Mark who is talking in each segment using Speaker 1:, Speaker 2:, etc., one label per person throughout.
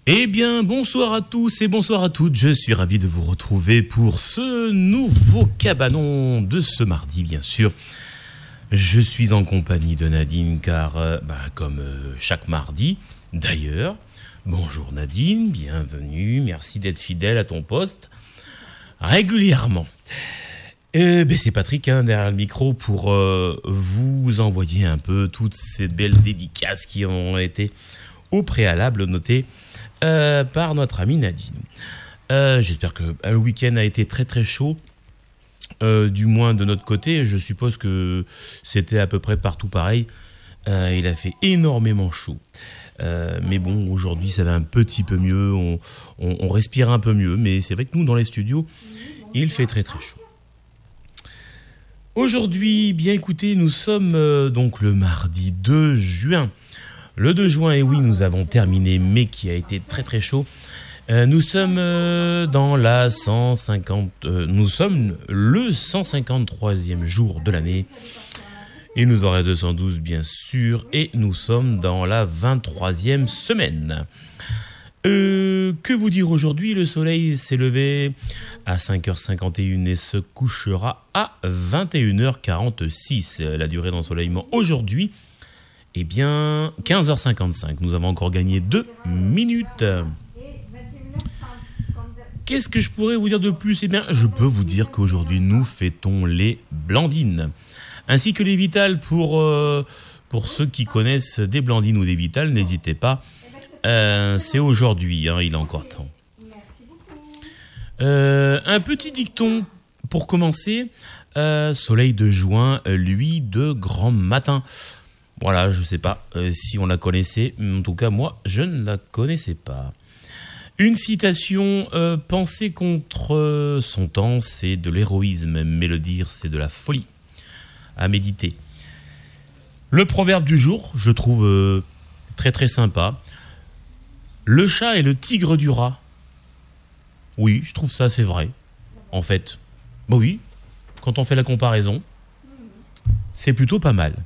Speaker 1: Eh bien, bonsoir à tous et bonsoir à toutes. Je suis ravi de vous retrouver pour ce nouveau cabanon de ce mardi, bien sûr. Je suis en compagnie de Nadine, car, comme chaque mardi, d'ailleurs. Bonjour Nadine, bienvenue, merci d'être fidèle à ton poste régulièrement. C'est Patrick derrière le micro pour vous envoyer un peu toutes ces belles dédicaces qui ont été au préalable notées par notre amie Nadine. J'espère que le week-end a été très très chaud, du moins de notre côté. Je suppose que c'était à peu près partout pareil. Il a fait énormément chaud. Mais bon, aujourd'hui ça va un petit peu mieux, on respire un peu mieux, mais c'est vrai que nous dans les studios, il fait très très chaud. Aujourd'hui, bien écoutez, nous sommes donc le mardi 2 juin. Le 2 juin, et oui, nous avons terminé mai qui a été très très chaud. Nous sommes dans la 150... nous sommes le 153e jour de l'année. Il nous en reste 212 bien sûr, et nous sommes dans la 23e semaine. Que vous dire aujourd'hui? Le soleil s'est levé à 5h51 et se couchera à 21h46. La durée d'ensoleillement aujourd'hui, 15h55. Nous avons encore gagné 2 minutes. Qu'est-ce que je pourrais vous dire de plus? Je peux vous dire qu'aujourd'hui, nous fêtons les Blandines, ainsi que les Vitales. Pour ceux qui connaissent des Blandines ou des Vitales, n'hésitez pas. C'est aujourd'hui, il est encore temps. Un petit dicton pour commencer. Soleil de juin, lui de grand matin. Voilà, je ne sais pas si on la connaissait, mais en tout cas moi je ne la connaissais pas. Une citation, penser contre son temps, c'est de l'héroïsme, mais le dire, c'est de la folie. À méditer. Le proverbe du jour, je trouve très très sympa. Le chat est le tigre du rat. Oui, je trouve ça, c'est vrai. En fait, oui, quand on fait la comparaison, c'est plutôt pas mal.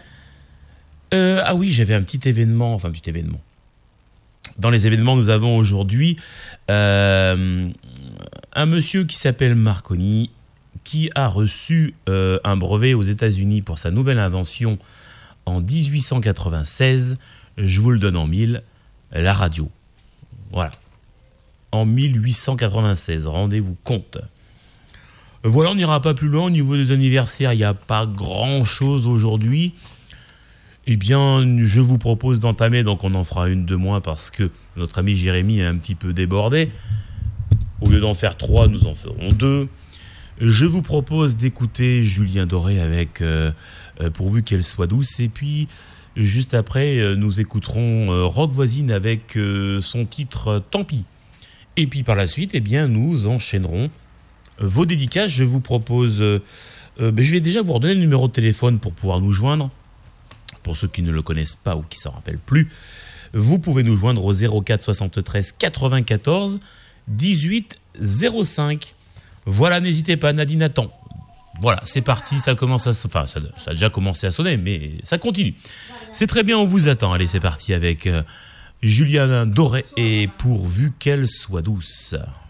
Speaker 1: Oui, j'avais un petit événement. Dans les événements, nous avons aujourd'hui un monsieur qui s'appelle Marconi, qui a reçu un brevet aux États-Unis pour sa nouvelle invention en 1896. Je vous le donne en mille. La radio. Voilà. En 1896, rendez-vous compte. Voilà, on n'ira pas plus loin. Au niveau des anniversaires, il n'y a pas grand-chose aujourd'hui. Je vous propose d'entamer, donc on en fera une de moins parce que notre ami Jérémy est un petit peu débordé. Au lieu d'en faire 3, nous en ferons 2. Je vous propose d'écouter Julien Doré avec Pourvu qu'elle soit douce, et puis juste après, nous écouterons Rock Voisine avec son titre Tant pis. Et puis par la suite, nous enchaînerons vos dédicaces. Je vous propose... je vais déjà vous redonner le numéro de téléphone pour pouvoir nous joindre. Pour ceux qui ne le connaissent pas ou qui ne s'en rappellent plus, vous pouvez nous joindre au 04 73 94 18 05. Voilà, n'hésitez pas, Nadine attend. Voilà, c'est parti, ça a déjà commencé à sonner, mais ça continue. C'est très bien, on vous attend. Allez, c'est parti avec Julien Doré et Pourvu qu'elle soit douce.